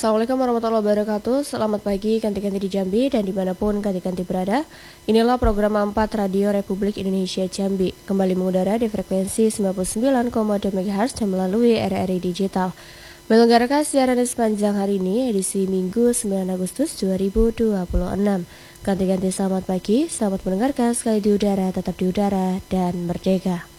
Assalamualaikum warahmatullahi wabarakatuh. Selamat pagi kanti-kanti di Jambi dan dimanapun kanti-kanti berada. Inilah program 4 Radio Republik Indonesia Jambi, kembali mengudara di frekuensi 99,2 MHz dan melalui RRI Digital. Menyelenggarakan siaran di sepanjang hari ini, edisi Minggu 9 Agustus 2026. Kanti-kanti selamat pagi, selamat mendengarkan sekali di udara, tetap di udara, dan merdeka.